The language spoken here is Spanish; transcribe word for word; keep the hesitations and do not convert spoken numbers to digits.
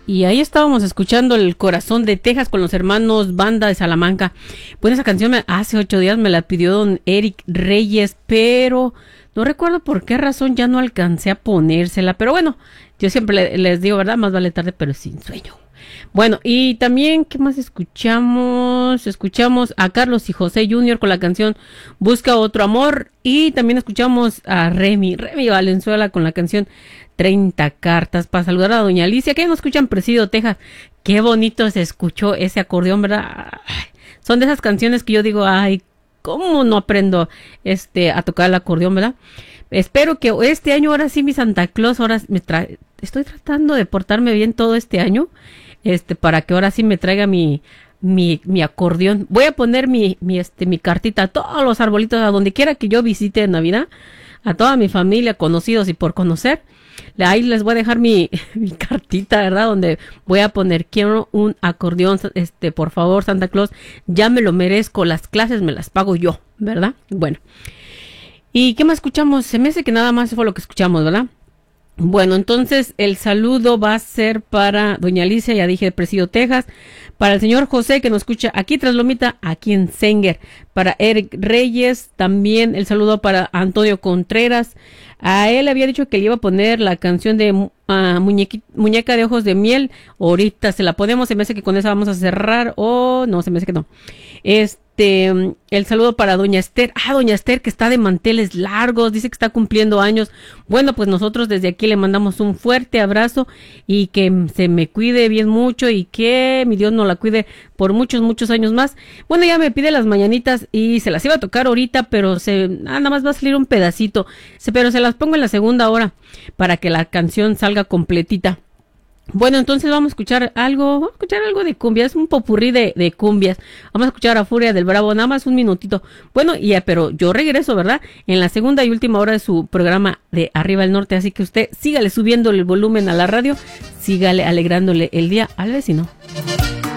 Y ahí estábamos escuchando El Corazón de Texas con los hermanos Banda de Salamanca. Bueno, esa canción me, hace ocho días me la pidió don Eric Reyes, pero no recuerdo por qué razón ya no alcancé a ponérsela. Pero bueno, yo siempre le, les digo, ¿verdad? Más vale tarde, pero sin sueño. Bueno, y también, ¿qué más escuchamos? Escuchamos a Carlos y José junior con la canción Busca Otro Amor. Y también escuchamos a Remy, Remy Valenzuela con la canción treinta cartas para saludar a doña Alicia, que nos escuchan Presidio, Texas. Qué bonito se escuchó ese acordeón, ¿verdad? Ay, son de esas canciones que yo digo, ay, ¿cómo no aprendo este a tocar el acordeón, verdad? Espero que este año, ahora sí, mi Santa Claus, ahora me trae, estoy tratando de portarme bien todo este año, este, para que ahora sí me traiga mi, mi, mi acordeón. Voy a poner mi, mi, este, mi cartita a todos los arbolitos, a donde quiera que yo visite en Navidad, a toda mi familia, conocidos y por conocer. Ahí les voy a dejar mi, mi cartita, ¿verdad? Donde voy a poner, quiero un acordeón, este, por favor, Santa Claus, ya me lo merezco, las clases me las pago yo, ¿verdad? Bueno. ¿Y qué más escuchamos? Se me hace que nada más fue lo que escuchamos, ¿verdad? Bueno, entonces el saludo va a ser para doña Alicia, ya dije, de Presidio, Texas, para el señor José que nos escucha aquí tras Lomita, aquí en Sanger, para Eric Reyes, también el saludo para Antonio Contreras. A él había dicho que le iba a poner la canción de uh, muñequi, Muñeca de Ojos de Miel. Ahorita se la ponemos, se me hace que con esa vamos a cerrar, o oh, no, se me hace que no. Este, el saludo para doña Esther. Ah, doña Esther, que está de manteles largos, dice que está cumpliendo años. Bueno, pues nosotros desde aquí le mandamos un fuerte abrazo y que se me cuide bien mucho y que mi Dios nos la cuide por muchos, muchos años más. Bueno, ya me pide las mañanitas y se las iba a tocar ahorita, pero se, ah, nada más va a salir un pedacito, se, pero se las pongo en la segunda hora para que la canción salga completita. Bueno, entonces vamos a escuchar algo, vamos a escuchar algo de cumbia, es un popurrí de, de cumbias. Vamos a escuchar a Furia del Bravo, nada más un minutito. Bueno, y pero yo regreso, ¿verdad? En la segunda y última hora de su programa de Arriba el Norte, así que usted sígale subiendo el volumen a la radio, sígale alegrándole el día al vecino.